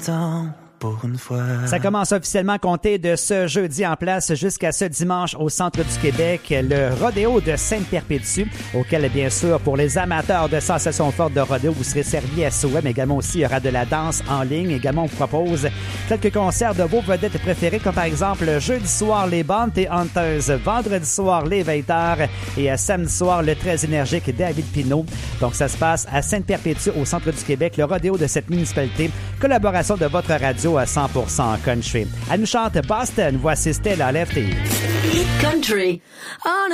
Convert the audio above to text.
Pour une fois. Ça commence officiellement à compter de ce jeudi en place jusqu'à ce dimanche au centre du Québec, le rodéo de Sainte-Perpétue, auquel, bien sûr, pour les amateurs de sensations fortes de rodéo, vous serez servi à souhait, mais également aussi, il y aura de la danse en ligne. Également, on vous propose quelques concerts de vos vedettes préférées, comme par exemple jeudi soir, les Bounty Hunters, vendredi soir, les Veilleurs et samedi soir, le très énergique David Pinault. Donc, ça se passe à Sainte-Perpétue, au centre du Québec, le rodéo de cette municipalité, collaboration de votre radio à 100% country. Elle nous chante Boston. Voici Stella Lefty. Hit Country.